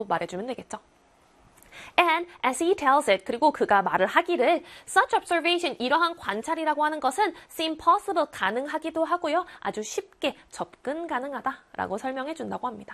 말해주면 되겠죠. And as he tells it, 그리고 그가 말을 하기를 such observation, 이러한 관찰이라고 하는 것은 seem possible, 가능하기도 하고요. 아주 쉽게 접근 가능하다라고 설명해 준다고 합니다.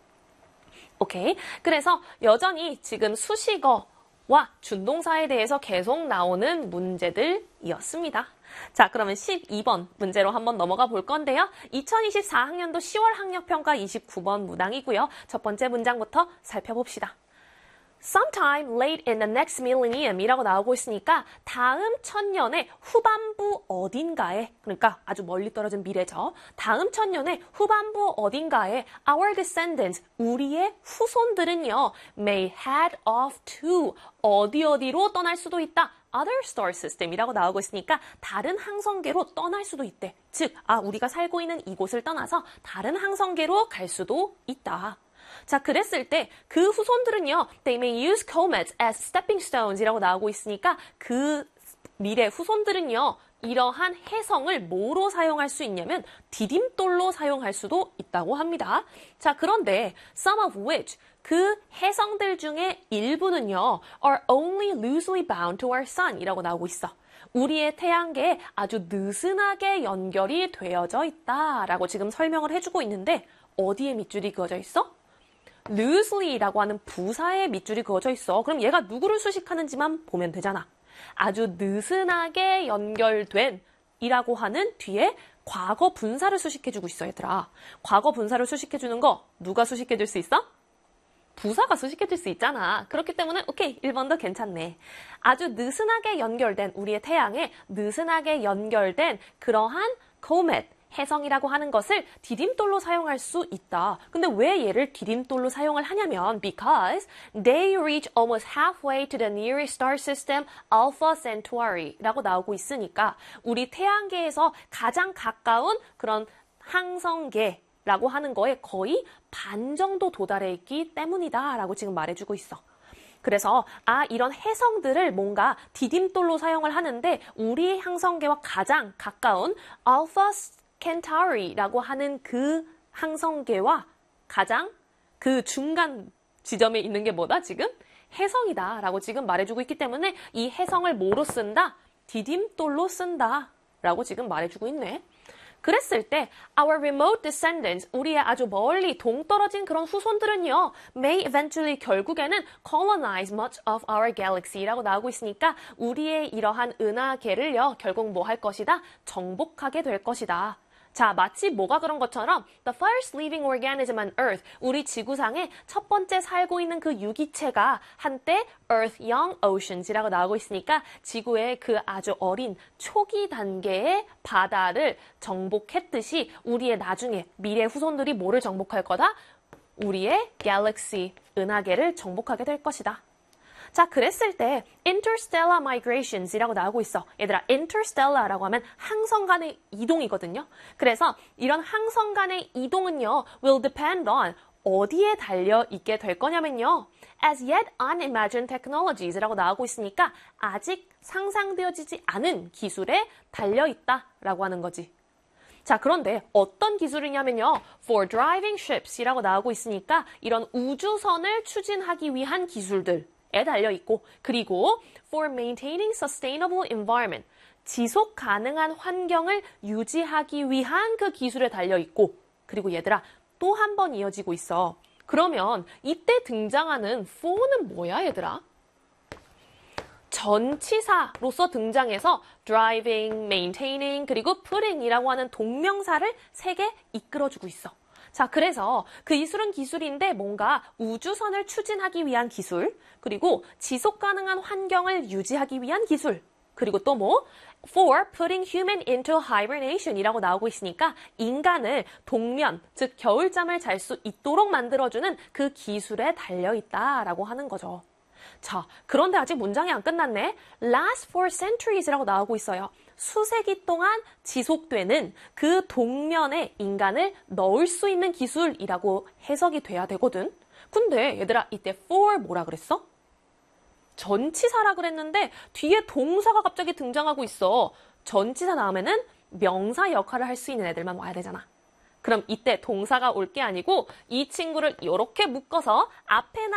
오케이. 그래서 여전히 지금 수식어와 준동사에 대해서 계속 나오는 문제들이었습니다. 자, 그러면 12번 문제로 한번 넘어가 볼 건데요. 2024학년도 10월 학력평가 29번 문항이고요. 첫 번째 문장부터 살펴봅시다. Sometime late in the next millennium 이라고 나오고 있으니까 다음 천년의 후반부 어딘가에, 그러니까 아주 멀리 떨어진 미래죠. 다음 천년의 후반부 어딘가에 our descendants, 우리의 후손들은요, may head off to, 어디로 떠날 수도 있다. other star system이라고 나오고 있으니까 다른 항성계로 떠날 수도 있대. 즉, 우리가 살고 있는 이곳을 떠나서 다른 항성계로 갈 수도 있다. 자, 그랬을 때 그 후손들은요, they may use comets as stepping stones 이라고 나오고 있으니까 그 미래 후손들은요, 이러한 해성을 뭐로 사용할 수 있냐면 디딤돌로 사용할 수도 있다고 합니다. 자, 그런데 some of which, 그 해성들 중에 일부는요, are only loosely bound to our sun 이라고 나오고 있어. 우리의 태양계에 아주 느슨하게 연결이 되어져 있다라고 지금 설명을 해주고 있는데 어디에 밑줄이 그어져 있어? loosely라고 하는 부사에 밑줄이 그어져 있어. 그럼 얘가 누구를 수식하는지만 보면 되잖아. 아주 느슨하게 연결된 이라고 하는 뒤에 과거 분사를 수식해주고 있어, 얘들아. 과거 분사를 수식해주는 거 누가 수식해줄 수 있어? 부사가 수식해줄 수 있잖아. 그렇기 때문에 오케이, 1번도 괜찮네. 아주 느슨하게 연결된, 우리의 태양에 느슨하게 연결된 그러한 comet, 해성이라고 하는 것을 디딤돌로 사용할 수 있다. 근데 왜 얘를 디딤돌로 사용을 하냐면 because they reach almost halfway to the nearest star system, Alpha Centauri라고 나오고 있으니까 우리 태양계에서 가장 가까운 그런 항성계라고 하는 거에 거의 반 정도 도달해 있기 때문이다 라고 지금 말해주고 있어. 그래서 이런 해성들을 뭔가 디딤돌로 사용을 하는데 우리 항성계와 가장 가까운 Alpha Centauri라고 하는 그 항성계와 가장 그 중간 지점에 있는 게 뭐다 지금? 해성이다 라고 지금 말해주고 있기 때문에 이 해성을 뭐로 쓴다? 디딤돌로 쓴다 라고 지금 말해주고 있네. 그랬을 때 our remote descendants, 우리의 아주 멀리 동떨어진 그런 후손들은요, may eventually, 결국에는 colonize much of our galaxy라고 나오고 있으니까 우리의 이러한 은하계를요, 결국 뭐 할 것이다? 정복하게 될 것이다. 자, 마치 뭐가 그런 것처럼 the first living organism on Earth, 우리 지구상에 첫 번째 살고 있는 그 유기체가 한때 Earth Young Oceans이라고 나오고 있으니까 지구의 그 아주 어린 초기 단계의 바다를 정복했듯이 우리의 나중에 미래 후손들이 뭐를 정복할 거다? 우리의 갤럭시, 은하계를 정복하게 될 것이다. 자, 그랬을 때 interstellar migrations이라고 나오고 있어. 얘들아, interstellar라고 하면 항성 간의 이동이거든요. 그래서 이런 항성 간의 이동은요, will depend on, 어디에 달려 있게 될 거냐면요, as yet unimagined technologies라고 나오고 있으니까 아직 상상되어지지 않은 기술에 달려 있다라고 하는 거지. 자, 그런데 어떤 기술이냐면요, for driving ships이라고 나오고 있으니까 이런 우주선을 추진하기 위한 기술들 에 달려있고, 그리고 for maintaining sustainable environment, 지속 가능한 환경을 유지하기 위한 그 기술에 달려있고, 그리고 얘들아, 또 한 번 이어지고 있어. 그러면 이때 등장하는 for는 뭐야, 얘들아? 전치사로서 등장해서 driving, maintaining, 그리고 putting이라고 하는 동명사를 3개 이끌어주고 있어. 자, 그래서 그 기술은 기술인데 뭔가 우주선을 추진하기 위한 기술, 그리고 지속 가능한 환경을 유지하기 위한 기술, 그리고 또 뭐? For putting human into hibernation 이라고 나오고 있으니까 인간을 동면, 즉 겨울잠을 잘 수 있도록 만들어주는 그 기술에 달려있다라고 하는 거죠. 자, 그런데 아직 문장이 안 끝났네. Last for centuries이라고 나오고 있어요. 수세기 동안 지속되는 그 동면에 인간을 넣을 수 있는 기술이라고 해석이 돼야 되거든. 근데 얘들아, 이때 for 뭐라 그랬어? 전치사라 그랬는데 뒤에 동사가 갑자기 등장하고 있어. 전치사 다음에는 명사 역할을 할 수 있는 애들만 와야 되잖아. 그럼 이때 동사가 올 게 아니고 이 친구를 이렇게 묶어서 앞에